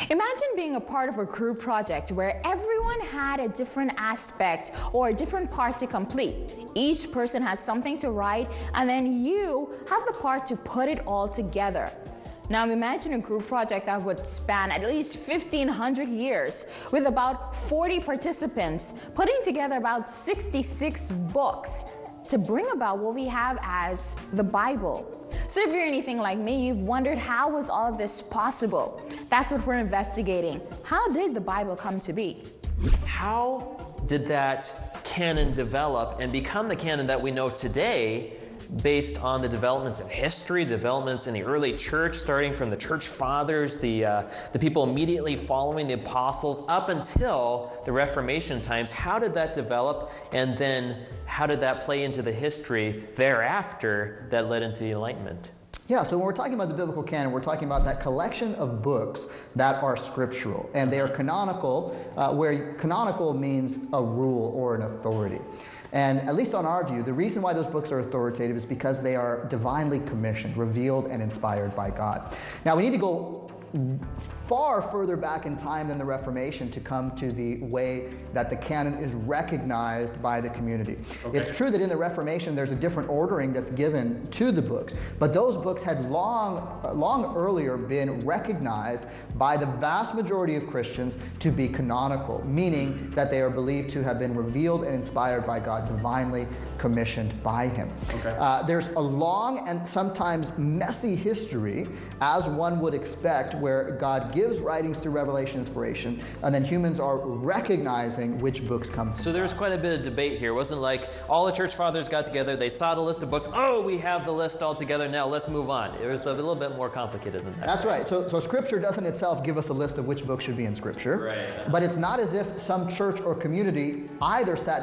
Imagine being a part of a group project where everyone had a different aspect or a different part to complete. Each person has something to write, and then you have the part to put it all together. Now imagine a group project that would span at least 1,500 years with about 40 participants putting together about 66 books to bring about what we have as the Bible. So if you're anything like me, you've wondered, how was all of this possible? That's what we're investigating. How did the Bible come to be? How did that canon develop and become the canon that we know today, based on the developments in history, developments in the early church, starting from the church fathers, the people immediately following the apostles, up until the Reformation times? How did that develop, and then how did that play into the history thereafter that led into the Enlightenment? Yeah, so when we're talking about the biblical canon, we're talking about that collection of books that are scriptural, and they are canonical, where canonical means a rule or an authority. And at least on our view, the reason why those books are authoritative is because they are divinely commissioned, revealed, and inspired by God. Now, we need to go far further back in time than the Reformation to come to the way that the canon is recognized by the community. Okay. It's true that in the Reformation there's a different ordering that's given to the books, but those books had long earlier been recognized by the vast majority of Christians to be canonical, meaning that they are believed to have been revealed and inspired by God, divinely commissioned by Him. Okay. There's a long and sometimes messy history, as one would expect, where God gives writings through revelation inspiration, and then humans are recognizing which books come from. So there's quite a bit of debate here. It wasn't like all the church fathers got together, they saw the list of books, oh, we have the list all together, now let's move on. It was a little bit more complicated than that. That's right. So Scripture doesn't itself give us a list of which books should be in Scripture. Right. But it's not as if some church or community either sat